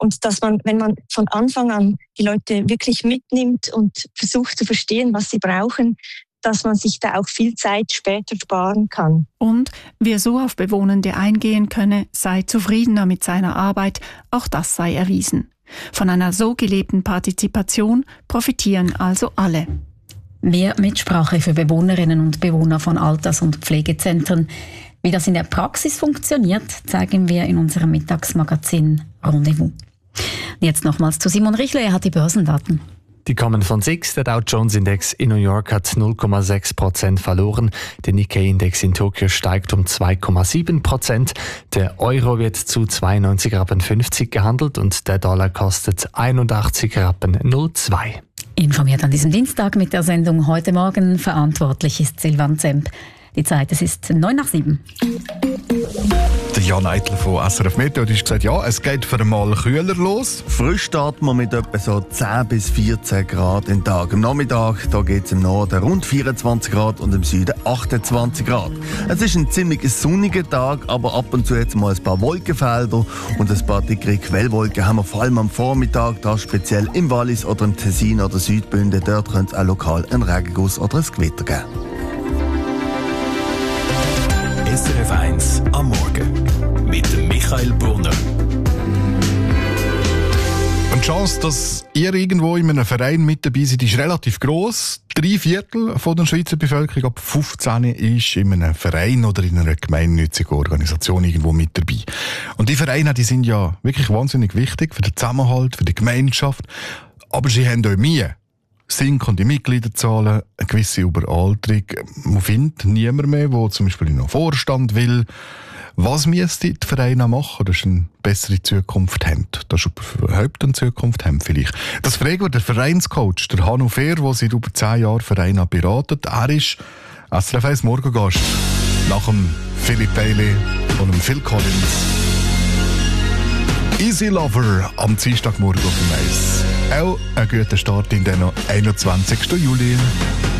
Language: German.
Und dass man, wenn man von Anfang an die Leute wirklich mitnimmt und versucht zu verstehen, was sie brauchen, dass man sich da auch viel Zeit später sparen kann. Und wer so auf Bewohnende eingehen könne, sei zufriedener mit seiner Arbeit, auch das sei erwiesen. Von einer so gelebten Partizipation profitieren also alle. Mehr Mitsprache für Bewohnerinnen und Bewohner von Alters- und Pflegezentren. Wie das in der Praxis funktioniert, zeigen wir in unserem Mittagsmagazin Rendezvous. Jetzt nochmals zu Simon Richler, er hat die Börsendaten. Die kommen von SIX. Der Dow Jones Index in New York hat 0,6% verloren. Der Nikkei-Index in Tokio steigt um 2,7%. Der Euro wird zu 92,50 Rappen gehandelt und der Dollar kostet 81,02 Rappen. Informiert an diesem Dienstag mit der Sendung «Heute Morgen». Verantwortlich ist Silvan Zemp. Die Zeit, es ist 6:09. Der Jan Eitler von SRF Meteo hat gesagt, ja, es geht für einmal kühler los. Frisch starten wir mit etwa so 10 bis 14 Grad im Tag. Am Nachmittag geht es im Norden rund 24 Grad und im Süden 28 Grad. Es ist ein ziemlich sonniger Tag, aber ab und zu jetzt mal ein paar Wolkenfelder und ein paar dickere Quellwolken haben wir vor allem am Vormittag, da speziell im Wallis oder im Tessin oder Südbünden. Dort könnte es auch lokal einen Regenguss oder ein Gewitter geben. SRF 1 am Morgen mit Michael Brunner. Und die Chance, dass ihr irgendwo in einem Verein mit dabei seid, ist relativ gross. 3/4 von der Schweizer Bevölkerung ab 15 ist in einem Verein oder in einer gemeinnützigen Organisation irgendwo mit dabei. Und die Vereine, die sind ja wirklich wahnsinnig wichtig für den Zusammenhalt, für die Gemeinschaft. Aber sie haben auch Mühe. Sinken die Mitgliederzahlen, eine gewisse Überalterung. Man findet niemand mehr, der zum Beispiel in einen Vorstand will. Was müsste die Vereine machen, dass sie eine bessere Zukunft haben? Dass sie überhaupt eine Zukunft haben vielleicht? Das fragen wir den Vereinscoach, der Hanno Fehr, der seit über 10 Jahren Vereine beratet. Er ist SRF 1 Morgengast nach dem Philipp Bailey und dem Phil Collins. Easy Lover am Dienstagmorgen auf dem Eis. Auch ein guter Start in den 21. Juli.